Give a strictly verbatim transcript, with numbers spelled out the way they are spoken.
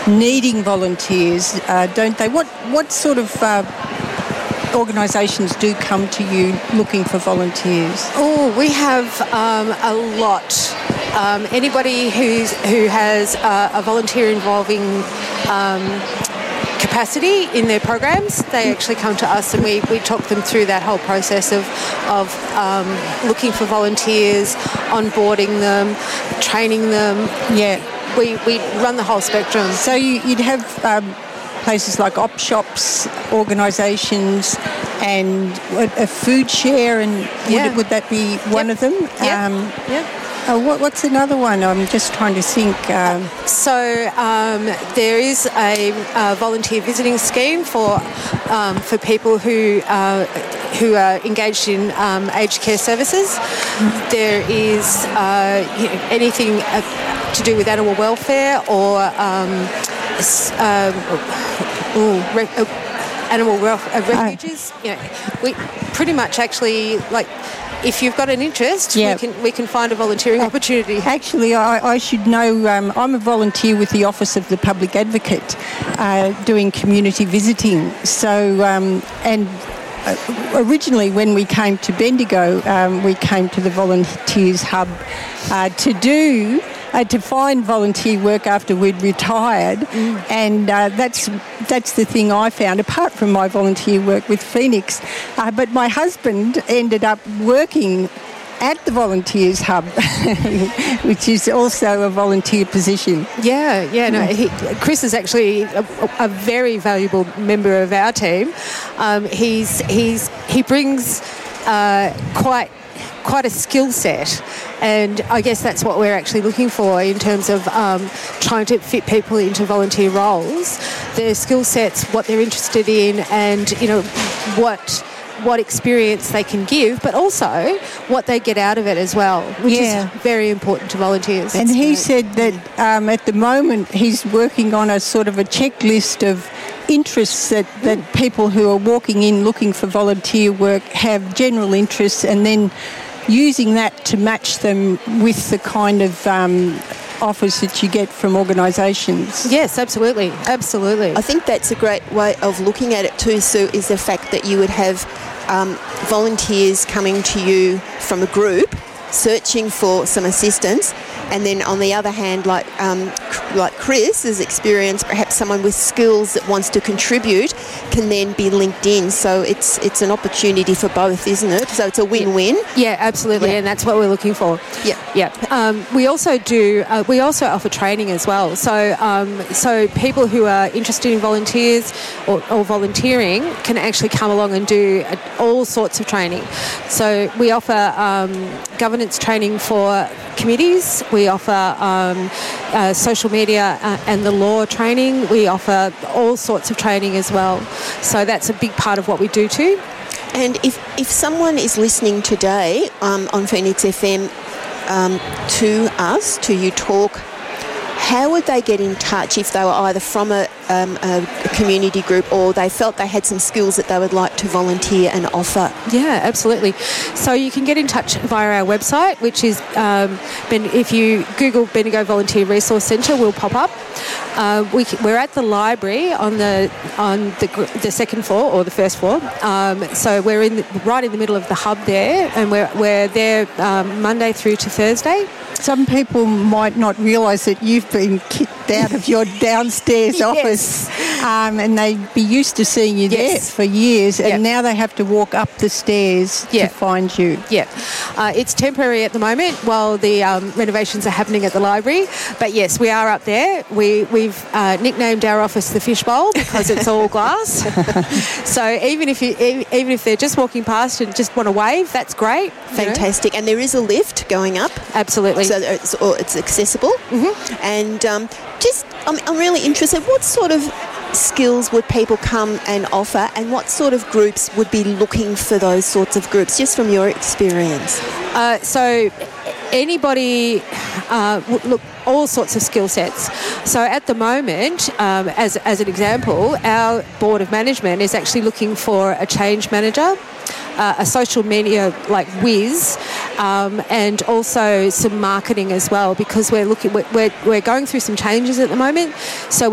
needing volunteers, uh, don't they? What what sort of uh, organisations do come to you looking for volunteers? Oh, we have um, a lot. Um, anybody who's who has uh, a volunteer involving um, capacity in their programs, they actually come to us, and we, we talk them through that whole process of of um, looking for volunteers, onboarding them, training them. Yeah, we we run the whole spectrum. So you, you'd have um, places like op shops, organisations, and a, a food share, and yeah. would, would that be one yep. of them? Yeah. Um, yep. Oh, what, what's another one? I'm just trying to think. Um... So um, there is a, a volunteer visiting scheme for um, for people who uh, who are engaged in um, aged care services. Mm-hmm. There is uh, you know, anything uh, to do with animal welfare or um, uh, ooh, re- uh, animal welfare, uh, refuges. Oh. You know, we pretty much actually like. If you've got an interest, yep. we can we can find a volunteering opportunity. Actually, I, I should know, um, I'm a volunteer with the Office of the Public Advocate uh, doing community visiting. So, um, and originally when we came to Bendigo, um, we came to the Volunteers Hub uh, to do... Uh, to find volunteer work after we'd retired, mm. and uh, that's that's the thing I found, apart from my volunteer work with Phoenix. Uh, but my husband ended up working at the Volunteers Hub, which is also a volunteer position. Yeah, yeah. No, he, Chris is actually a, a very valuable member of our team. Um, he's he's he brings uh, quite. quite a skill set, and I guess that's what we're actually looking for in terms of um, trying to fit people into volunteer roles, their skill sets, what they're interested in, and you know what what experience they can give, but also what they get out of it as well, which yeah. is very important to volunteers. And he said that um, at the moment he's working on a sort of a checklist of interests that, that people who are walking in looking for volunteer work have general interests, and then using that to match them with the kind of um, offers that you get from organisations. Yes, absolutely, absolutely. I think that's a great way of looking at it too, Sue, is the fact that you would have um, volunteers coming to you from a group searching for some assistance, and then on the other hand, like um, like Chris's experience, perhaps someone with skills that wants to contribute can then be linked in. So it's it's an opportunity for both, isn't it? So it's a win-win. Yeah, absolutely, yeah. And that's what we're looking for. Yeah, yeah. Um, we also do. Uh, we also offer training as well. So um, so people who are interested in volunteers or, or volunteering can actually come along and do uh, all sorts of training. So we offer um, governance training for committees. We offer um, uh, social media uh, and the law training. We offer all sorts of training as well. So that's a big part of what we do too. And if, if someone is listening today um, on Phoenix F M um, to us, to You Talk, how would they get in touch if they were either from a, um, a community group or they felt they had some skills that they would like to volunteer and offer? Yeah, absolutely. So you can get in touch via our website, which is, um, if you Google Bendigo Volunteer Resource Centre, will pop up. Uh, we, we're at the library on the on the, the second floor or the first floor. Um, so we're in the, right in the middle of the hub there, and we're, we're there um, Monday through to Thursday. Some people might not realise that you've been kicked out of your downstairs yes. office, um, and they'd be used to seeing you yes. there for years, and yep. now they have to walk up the stairs yep. to find you. Yeah, uh, it's temporary at the moment while the um, renovations are happening at the library, but yes, we are up there. We, we've uh, nicknamed our office the Fishbowl because it's all glass. So even if you, even if they're just walking past and just want to wave, that's great. Fantastic. You know? And there is a lift going up. Absolutely. So it's, or it's accessible. Mm-hmm. And um, just, I'm, I'm really interested, what sort of skills would people come and offer, and what sort of groups would be looking for those sorts of groups, just from your experience? Uh, so anybody, uh, look, all sorts of skill sets. So at the moment, um, as, as an example, our board of management is actually looking for a change manager, uh, a social media like whiz, um, and also some marketing as well, because we're looking, we're, we're, we're going through some changes at the moment. So